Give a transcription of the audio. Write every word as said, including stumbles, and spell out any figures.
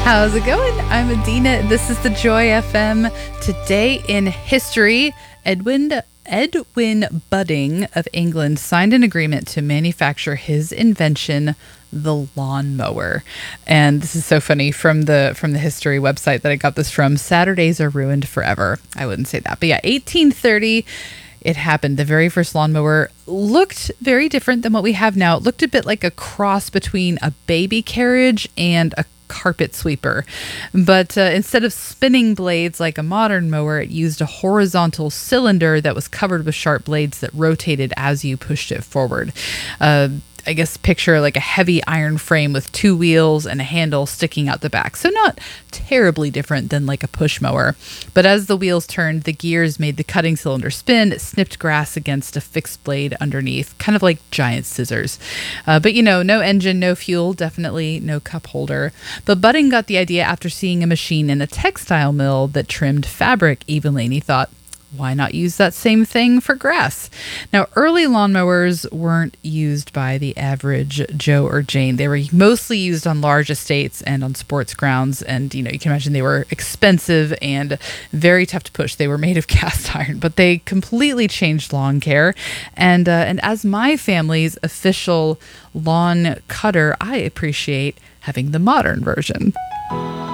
How's it going? I'm Adina. This is the Joy F M. Today in history, Edwin Edwin Budding of England signed an agreement to manufacture his invention, the lawnmower. And this is so funny, from the from the history website that I got this from, Saturdays are ruined forever. I wouldn't say that, but yeah, eighteen thirty. It happened. The very first lawnmower looked very different than what we have now. It looked a bit like a cross between a baby carriage and a carpet sweeper. But uh, instead of spinning blades like a modern mower, it used a horizontal cylinder that was covered with sharp blades that rotated as you pushed it forward. Uh, I guess picture like a heavy iron frame with two wheels and a handle sticking out the back. So not terribly different than like a push mower. But as the wheels turned, the gears made the cutting cylinder spin. It snipped grass against a fixed blade underneath, kind of like giant scissors. Uh, but, you know, no engine, no fuel, definitely no cup holder. But Budding got the idea after seeing a machine in a textile mill that trimmed fabric evenly. And he thought, why not use that same thing for grass? Now, early lawnmowers weren't used by the average Joe or Jane. They were mostly used on large estates and on sports grounds. And, you know, you can imagine they were expensive and very tough to push. They were made of cast iron, but they completely changed lawn care. And, uh, and as my family's official lawn cutter, I appreciate having the modern version.